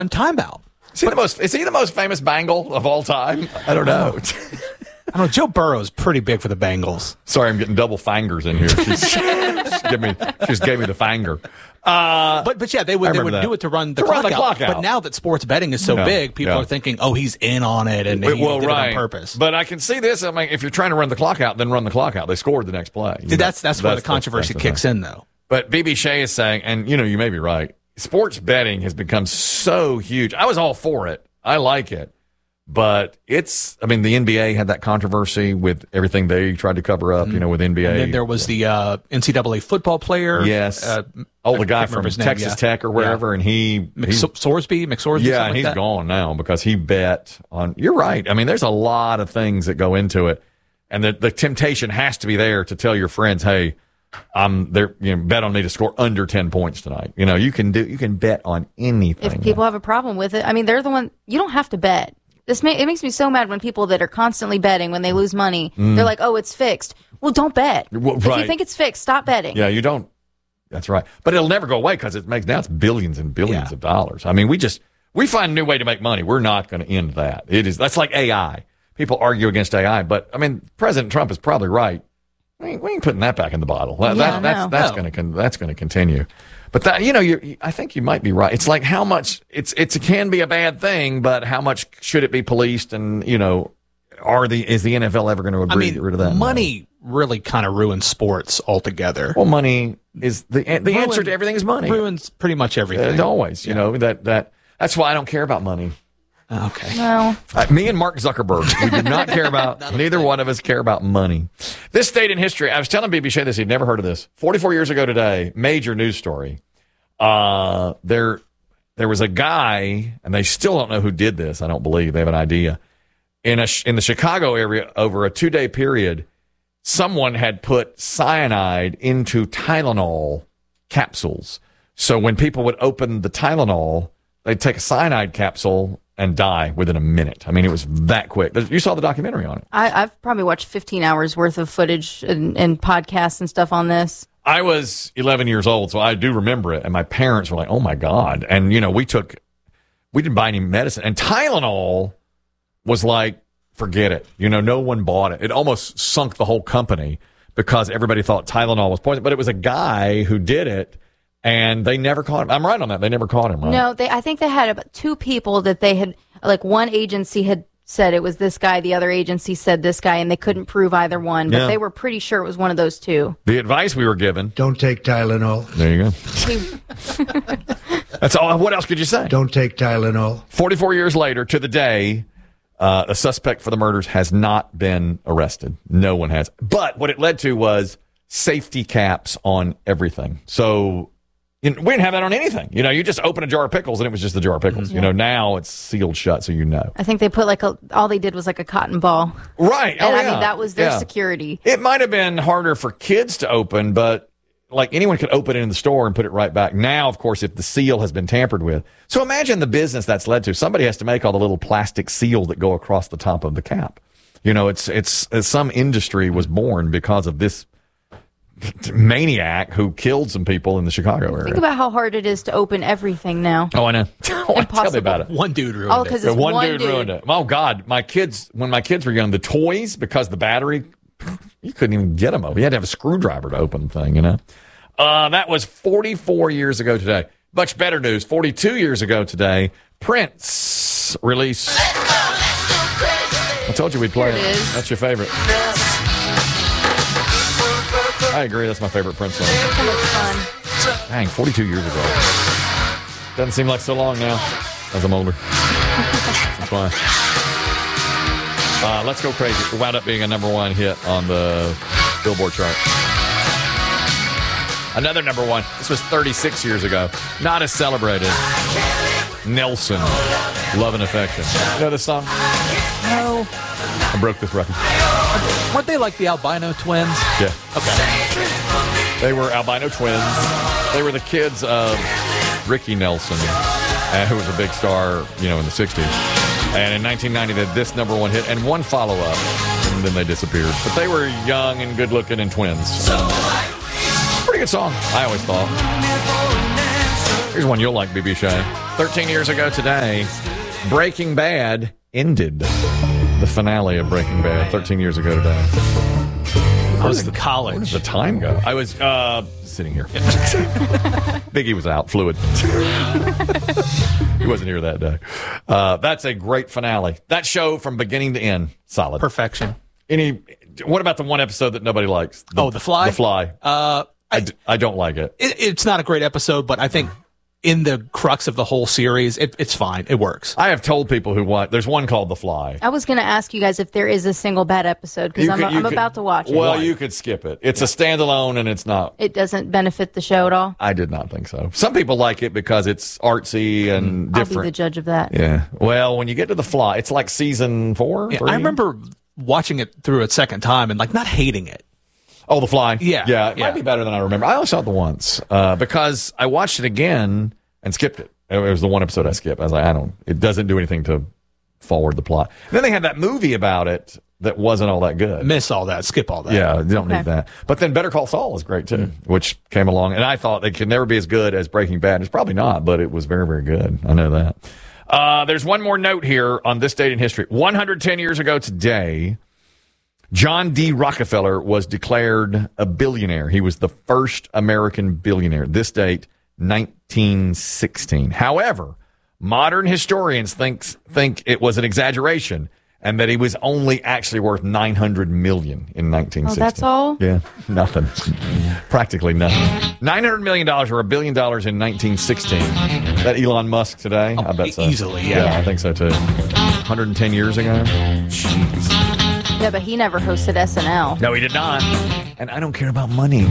timeout. Is he the most famous Bengal of all time? I don't know. I don't know. Joe Burrow's pretty big for the Bengals. Sorry, I'm getting double fingers in here. She just gave me the finger. But yeah, they would do it to run the clock out. But now that sports betting is so big, people are thinking, oh, he's in on it, and he did it on purpose. But I can see this. I mean, if you're trying to run the clock out, then run the clock out. They scored the next play. That's where the controversy kicks in, though. But BB Shea is saying, and you may be right, sports betting has become so huge. I was all for it. I like it. But the NBA had that controversy with everything they tried to cover up, with NBA. And then there was the NCAA football player. Yes. The guy from Texas Tech or wherever. And McSorsby. Yeah, and he's gone now because he bet on. You're right. I mean, there's a lot of things that go into it. And the temptation has to be there to tell your friends, hey, bet on me to score under 10 points tonight. You can bet on anything. If people have a problem with it, I mean, they're the one. You don't have to bet. It makes me so mad when people that are constantly betting, when they lose money, they're like, oh, it's fixed. Well, don't bet. If you think it's fixed, stop betting. Yeah, you don't. That's right. But it'll never go away because it's billions and billions of dollars. I mean, we find a new way to make money. We're not going to end that. That's like AI. People argue against AI, but I mean, President Trump is probably right. We ain't putting that back in the bottle. That's going to continue. But that, I think you might be right. It's like how much it can be a bad thing, but how much should it be policed? And is the NFL ever going to agree to get rid of that? Money really kind of ruins sports altogether. Well, money is the answer to everything is money. Ruins pretty much everything. Always, that's why I don't care about money. Okay. No. Me and Mark Zuckerberg, we do not care about, neither one of us care about money. This date in history, I was telling BB Shea this, he'd never heard of this. 44 years ago today, major news story. There was a guy, and they still don't know who did this, I don't believe, they have an idea. In the Chicago area, over a 2-day period, someone had put cyanide into Tylenol capsules. So when people would open the Tylenol, they'd take a cyanide capsule and die within a minute. I mean, it was that quick. You saw the documentary on it. I've probably watched 15 hours worth of footage and podcasts and stuff on this. I was 11 years old, so I do remember it. And my parents were like, oh, my God. And, we didn't buy any medicine. And Tylenol was like, forget it. No one bought it. It almost sunk the whole company because everybody thought Tylenol was poison. But it was a guy who did it. And they never caught him. I'm right on that. They never caught him, right? No, I think they had about 2 people that they had, like one agency had said it was this guy, the other agency said this guy, and they couldn't prove either one, but they were pretty sure it was one of those 2. The advice we were given. Don't take Tylenol. There you go. That's all. What else could you say? Don't take Tylenol. 44 years later, to the day, a suspect for the murders has not been arrested. No one has. But what it led to was safety caps on everything. So we didn't have that on anything. You just open a jar of pickles and it was just the jar of pickles. Yeah. Now it's sealed shut, so I think they put all they did was like a cotton ball. Right. And I mean, that was their security. It might have been harder for kids to open, but like anyone could open it in the store and put it right back. Now, of course, if the seal has been tampered with. So imagine the business that's led to. Somebody has to make all the little plastic seals that go across the top of the cap. It's some industry was born because of this maniac who killed some people in the Chicago area. Think about how hard it is to open everything now. Oh, I know. Tell me about it. One dude ruined it. Because one dude ruined it. Oh, God. When my kids were young, the toys, because the battery, you couldn't even get them open. You had to have a screwdriver to open the thing, That was 44 years ago today. Much better news. 42 years ago today, Prince released... I told you we'd play it. That's your favorite. I agree. That's my favorite Prince song. So much fun. Dang, 42 years ago. Doesn't seem like so long now as I'm older. That's why. Let's Go Crazy. It wound up being a #1 hit on the Billboard chart. Another #1. This was 36 years ago. Not as celebrated. Nelson. Love and Affection. You know this song? No. I broke this record. Weren't they like the albino twins? Yeah. Okay. They were albino twins. They were the kids of Ricky Nelson, who was a big star, in the 60s. And in 1990, they had this #1 hit and one follow-up, and then they disappeared. But they were young and good-looking and twins. Pretty good song, I always thought. Here's one you'll like, BB Shea. 13 years ago today, Breaking Bad ended. The finale of Breaking Bad 13 years ago today. I was in college. Where did the time go? I was sitting here. Biggie was out, fluid. He wasn't here that day. That's a great finale. That show from beginning to end, solid. Perfection. What about the one episode that nobody likes? The Fly? The Fly. I don't like it. It's not a great episode, but I think in the crux of the whole series, it's fine. It works. I have told people who want. There's one called The Fly. I was going to ask you guys if there is a single bad episode because I'm about to watch it. Well, you could skip it. It's a standalone, and it's not. It doesn't benefit the show at all. I did not think so. Some people like it because it's artsy and different. I'll be the judge of that. Yeah. Well, when you get to The Fly, it's like season 4. Yeah, I remember watching it through a second time and not hating it. Oh, The Fly. Yeah. It might be better than I remember. I only saw it the once because I watched it again and skipped it. It was the one episode I skipped. I was like, it doesn't do anything to forward the plot. And then they had that movie about it that wasn't all that good. Miss all that. Skip all that. Yeah, you don't need that. But then Better Call Saul was great, too, which came along. And I thought it could never be as good as Breaking Bad. It's probably not, but it was very, very good. I know that. There's one more note here on this date in history. 110 years ago today, John D. Rockefeller was declared a billionaire. He was the first American billionaire. This date, 1916. However, modern historians think it was an exaggeration and that he was only actually worth $900 million in 1916. Oh, that's all? Yeah, nothing. Practically nothing. $900 million or $1 billion in 1916. That Elon Musk today? I bet so. Easily, yeah. I think so too. 110 years ago? Jeez. Yeah, but he never hosted SNL. No, he did not. And I don't care about money.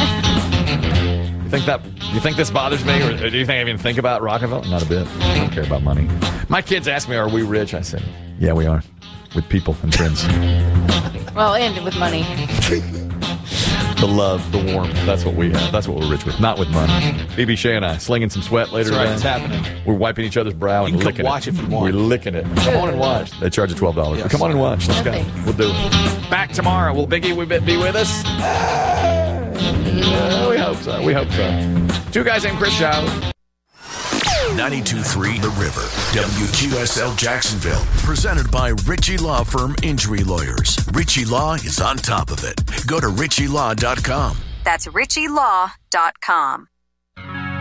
You think this bothers me, or do you think I even think about Rockefeller? Not a bit. I don't care about money. My kids ask me, "Are we rich?" I say, "Yeah, we are, with people and friends." Well, and with money. The love, the warmth. That's what we have. That's what we're rich with, not with money. BB Shea and I slinging some sweat later today. It's happening. We're wiping each other's brow and licking it. Watch if you want. We're licking it. Come on and watch. They charge you $12. Yes. But come on and watch. Let's go. We'll do it. Back tomorrow. Will Biggie be with us? We hope so. We hope so. Two Guys Named Chris Show. 92.3 The River, WQSL Jacksonville. Presented by Ritchie Law Firm Injury Lawyers. Ritchie Law is on top of it. Go to ritchielaw.com. That's ritchielaw.com.